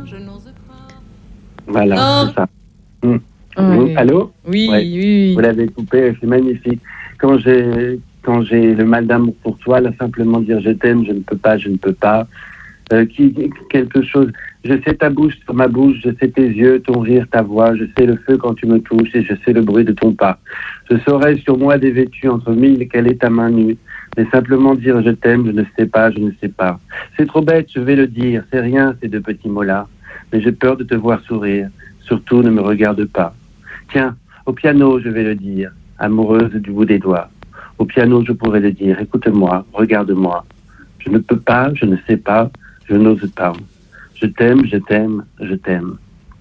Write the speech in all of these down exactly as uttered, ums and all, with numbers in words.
Voilà, non. c'est ça. Mmh. Oui. Mmh. Allô ? Oui, ouais. oui, oui. Vous l'avez coupé, c'est magnifique. Quand j'ai, quand j'ai le mal d'amour pour toi, là, simplement dire je t'aime, je ne peux pas, je ne peux pas. Euh, qui, quelque chose. Je sais ta bouche sur ma bouche, je sais tes yeux, ton rire, ta voix, je sais le feu quand tu me touches et je sais le bruit de ton pas. Je saurais sur moi dévêtu entre mille quelle est ta main nue. Mais simplement dire je t'aime, je ne sais pas, je ne sais pas. C'est trop bête, je vais le dire, c'est rien ces deux petits mots-là. Mais j'ai peur de te voir sourire, surtout ne me regarde pas. Tiens, au piano je vais le dire, amoureuse du bout des doigts. Au piano je pourrais le dire, écoute-moi, regarde-moi. Je ne peux pas, je ne sais pas, je n'ose pas. Je t'aime, je t'aime, je t'aime.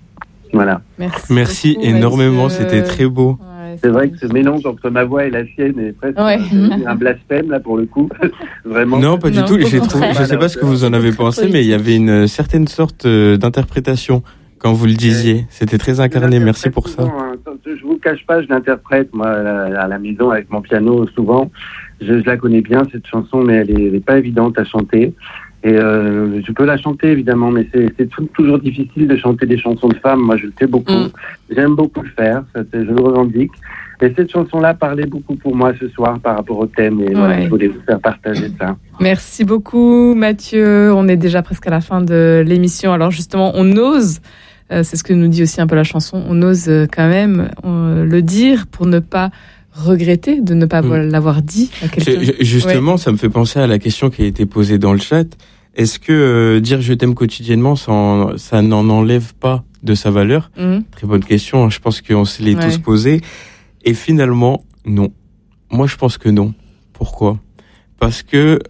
Voilà. Merci, Merci beaucoup, énormément, Mathieu. C'était très beau. Ouais, c'est, c'est vrai que ce mélange entre ma voix et la sienne est presque ouais. un, un blasphème, là, pour le coup. Vraiment. Non, pas du non, tout. J'ai trouvé, je ne sais pas ce que vous en avez pensé, mais il y avait une certaine sorte d'interprétation quand vous le disiez. C'était très incarné. Merci pour ça. Souvent, hein. Je vous cache pas, je l'interprète, moi, à la, à la maison, avec mon piano, souvent. Je, je la connais bien, cette chanson, mais elle est, elle est pas évidente à chanter. Et euh, je peux la chanter évidemment, mais c'est, c'est tout, toujours difficile de chanter des chansons de femmes. Moi, je le fais beaucoup. Mm. J'aime beaucoup le faire. Ça, je le revendique. Et cette chanson-là parlait beaucoup pour moi ce soir par rapport au thème. Et ouais. voilà, je voulais vous faire partager ça. Merci beaucoup, Mathieu. On est déjà presque à la fin de l'émission. Alors justement, on ose. Euh, c'est ce que nous dit aussi un peu la chanson. On ose quand même euh, le dire pour ne pas regretter de ne pas mmh. l'avoir dit à quelqu'un. Justement, ouais. ça me fait penser à la question qui a été posée dans le chat. Est-ce que euh, dire je t'aime quotidiennement, ça, en, ça n'en enlève pas de sa valeur ? mmh. Très bonne question, je pense qu'on se l'est ouais. tous posé. Et finalement, non. Moi, je pense que non. Pourquoi ? Parce que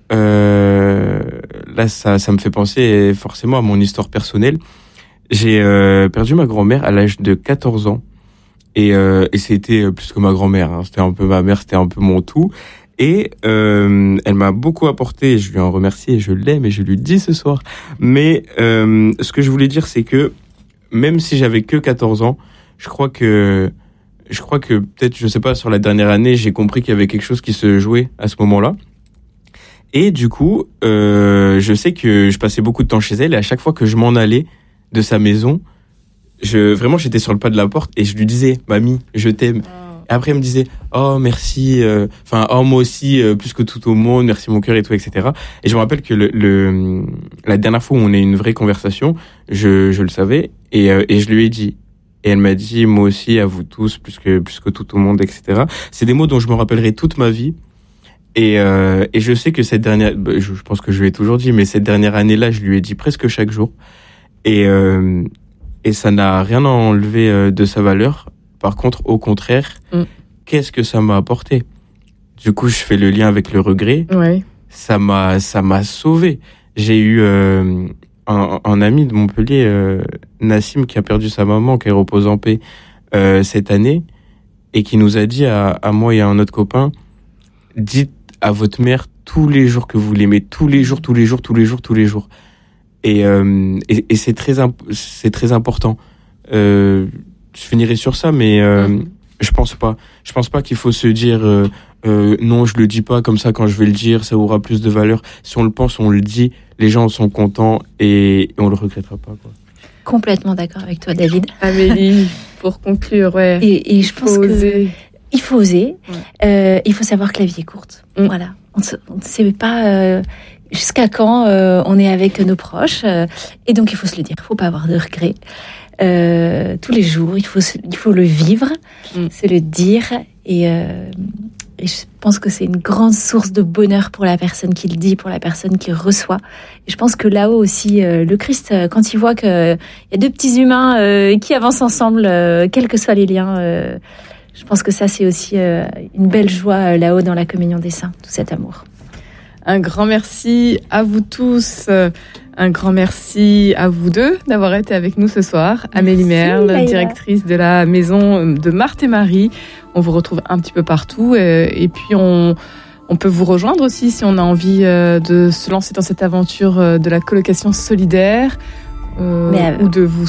euh, là, ça, ça me fait penser forcément à mon histoire personnelle. J'ai euh, perdu ma grand-mère à l'âge de quatorze ans. Et, euh, et c'était plus que ma grand-mère, hein. C'était un peu ma mère, c'était un peu mon tout. Et euh, elle m'a beaucoup apporté, et je lui en remercie, et je l'aime, et je lui dis ce soir. Mais euh, ce que je voulais dire, c'est que même si j'avais que quatorze ans, je crois que, je crois que peut-être, je sais pas, sur la dernière année, j'ai compris qu'il y avait quelque chose qui se jouait à ce moment-là. Et du coup, euh, je sais que je passais beaucoup de temps chez elle, et à chaque fois que je m'en allais de sa maison, je vraiment j'étais sur le pas de la porte et je lui disais mamie je t'aime. Oh. Et après elle me disait oh merci enfin euh, oh moi aussi euh, plus que tout au monde, merci mon cœur et tout, etc. Et je me rappelle que le, le la dernière fois où on a eu une vraie conversation, je je le savais et euh, et je lui ai dit, et elle m'a dit moi aussi à vous tous plus que plus que tout au monde, etc. C'est des mots dont je me rappellerai toute ma vie. Et euh, et je sais que cette dernière je, je pense que je lui ai toujours dit, mais cette dernière année là je lui ai dit presque chaque jour. Et euh, Et ça n'a rien enlevé euh, de sa valeur. Par contre, au contraire, mm. qu'est-ce que ça m'a apporté ? Du coup, je fais le lien avec le regret. Ouais. Ça m'a, ça m'a sauvé. J'ai eu euh, un, un ami de Montpellier, euh, Nassim, qui a perdu sa maman, qui repose en paix euh, cette année, et qui nous a dit à, à moi et à un autre copain, dites à votre mère tous les jours que vous l'aimez, tous les jours, tous les jours, tous les jours, tous les jours. Et, euh, et, et c'est très, imp- c'est très important. Euh, je finirai sur ça, mais euh, mmh. je pense pas. Je pense pas qu'il faut se dire euh, euh, non, je le dis pas comme ça. Quand je vais le dire, ça aura plus de valeur. Si on le pense, on le dit. Les gens sont contents et, et on le regrettera pas, quoi. Complètement d'accord avec toi, David. Amélie, pour conclure, ouais. Et, et je pense faut oser. que il faut oser. Ouais. Euh, il faut savoir que la vie est courte. Mmh. Voilà. On ne sait pas. Euh, Jusqu'à quand euh, on est avec nos proches, euh, et donc il faut se le dire, il ne faut pas avoir de regrets. Euh, tous les jours, il faut, se, il faut le vivre, mm. se le dire, et, euh, et je pense que c'est une grande source de bonheur pour la personne qui le dit, pour la personne qui reçoit. Et je pense que là-haut aussi, euh, le Christ, quand il voit qu'il y a deux petits humains euh, qui avancent ensemble, euh, quels que soient les liens, euh, je pense que ça c'est aussi euh, une belle joie euh, là-haut dans la communion des saints, tout cet amour. Un grand merci à vous tous. Un grand merci à vous deux d'avoir été avec nous ce soir. Merci, Amélie Merle, Laïla. Directrice de la maison de Marthe et Marie. On vous retrouve un petit peu partout. Et, et puis, on, on peut vous rejoindre aussi si on a envie de se lancer dans cette aventure de la colocation solidaire euh, ou de vous